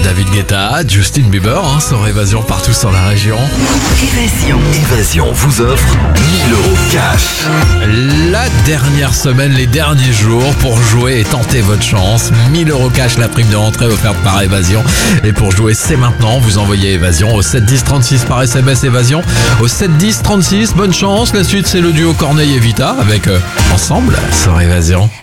David Guetta, Justin Bieber, sur Évasion partout sur la région. Évasion vous offre 1000 euros cash. La dernière semaine, les derniers jours pour jouer et tenter votre chance. 1000 euros cash, la prime de rentrée offerte par Évasion. Et pour jouer, c'est maintenant. Vous envoyez Évasion au 7 10 36 par SMS Évasion. Au 7 10 36, bonne chance. La suite, c'est le duo Corneille et Vita avec Ensemble sur Évasion.